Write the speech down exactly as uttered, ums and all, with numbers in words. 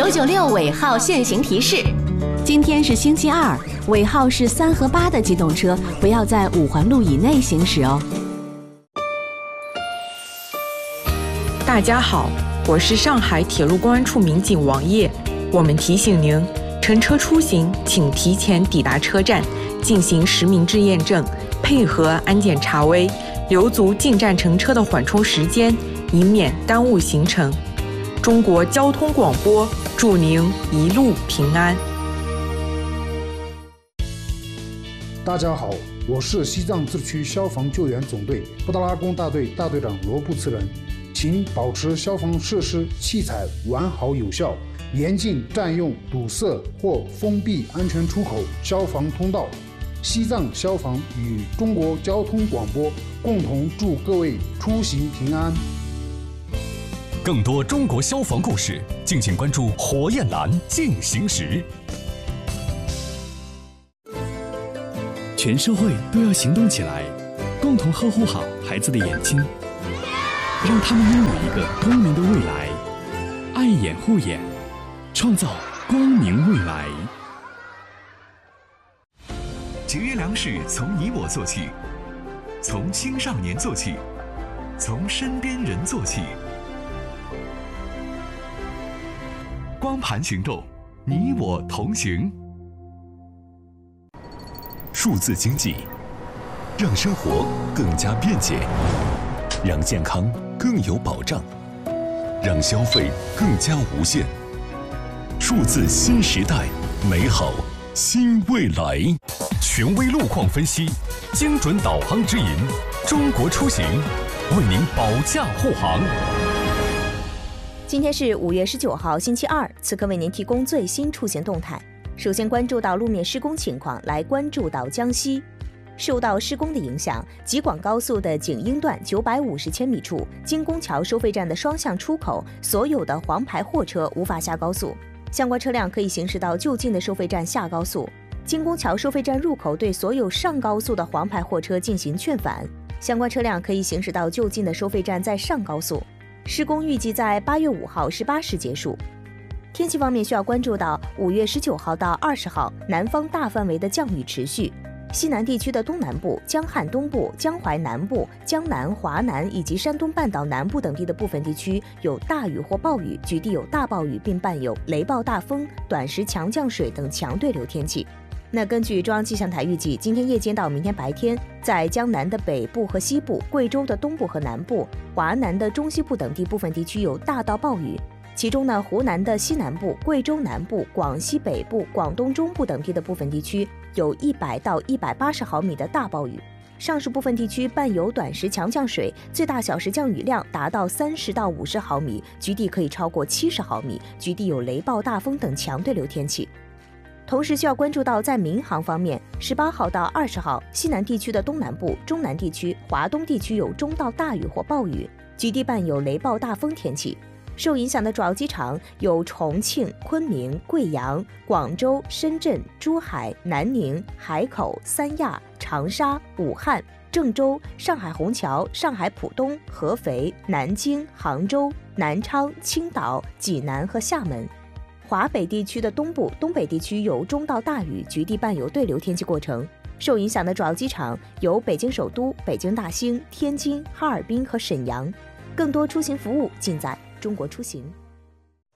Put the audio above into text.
九九六尾号限行提示： 今天是星期二，尾号是三和八的机动车不要在五环路以内行驶哦。 大家好，我是上海铁路公安处民警王烨。我们提醒您，乘车出行请提前抵达车站，进行实名制验证，配合安检查微，留足进站乘车的缓冲时间，以免耽误行程。中国交通广播祝您一路平安。 大家好，我是西藏自治区消防救援总队布达拉宫大队大队长罗布次仁。请保持消防设施器材完好有效，严禁占用、堵塞或封闭安全出口、消防通道。西藏消防与中国交通广播共同祝各位出行平安。 更多中国消防故事，敬请关注火焰蓝进行时。 全社会都要行动起来，共同呵护好孩子的眼睛，让他们拥有一个光明的未来。爱眼护眼，创造光明未来。 节约粮食从你我做起，从青少年做起，从身边人做起。光盘行动，你我同行。 数字经济让生活更加便捷，让健康更有保障，让消费更加无限。数字新时代，美好新未来。权威路况分析，精准导航指引，中国出行为您保驾护航。 今天是五月十九号，星期二，此刻为您提供最新出行动态。首先关注到路面施工情况，来关注到江西。受到施工的影响，吉广高速的景英段九百五十千米处，金宫桥收费站的双向出口，所有的黄牌货车无法下高速，相关车辆可以行驶到就近的收费站下高速。金宫桥收费站入口对所有上高速的黄牌货车进行劝返，相关车辆可以行驶到就近的收费站再上高速。施工预计在八月五号十八时结束。天气方面需要关注到五月十九号到二十号，南方大范围的降雨持续。西南地区的东南部、江汉东部、江淮南部、江南、华南以及山东半岛南部等地的部分地区有大雨或暴雨，局地有大暴雨，并伴有雷暴大风、短时强降水等强对流天气。那根据中央气象台预计，今天夜间到明天白天，在江南的北部和西部、贵州的东部和南部、华南的中西部等地部分地区有大到暴雨。其中呢，湖南的西南部、贵州南部、广西北部、广东中部等地的部分地区有一百到一百八十毫米的大暴雨。上述部分地区伴有短时强降水，最大小时降雨量达到三十到五十毫米，局地可以超过七十毫米，局地有雷暴大风等强对流天气。同时需要关注到在民航方面，十八号到二十号，西南地区的东南部、中南地区、华东地区有中到大雨或暴雨，局地伴有雷暴大风天气。受影响的主要机场有重庆、昆明、贵阳、广州、深圳、珠海、南宁、海口、三亚、长沙、武汉、郑州、上海虹桥、上海浦东、合肥、南京、杭州、南昌、青岛、济南和厦门。华北地区的东部、东北地区有中到大雨，局地伴有对流天气过程。受影响的主要机场有北京首都、北京大兴、天津、哈尔滨和沈阳。更多出行服务尽在中国出行。